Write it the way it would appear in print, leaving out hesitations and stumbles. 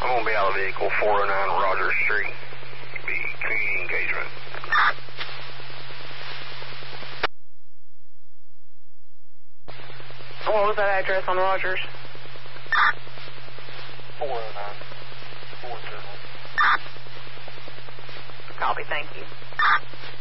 I'm going to be out of the vehicle, 409 Rogers Street. Be community engagement. What was that address on Rogers? 409. 40. Copy, thank you.